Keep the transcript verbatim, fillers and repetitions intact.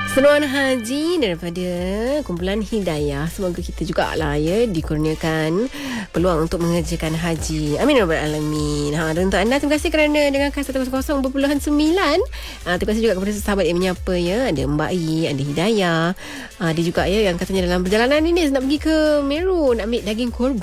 Seruan haji daripada kumpulan Hidayah. Semoga kita jugalah ya dikurniakan peluang untuk mengerjakan haji. Amin ya rabbal alamin. Ha, dan untuk anda, terima kasih kerana dengarkan seratus perpuluhan sembilan. Ha, terima kasih juga kepada sahabat yang menyapa ya. Ada Mbak I, ada Hidayah. Ha, dia juga ya yang katanya dalam perjalanan ini nak pergi ke Meru nak ambil daging korban.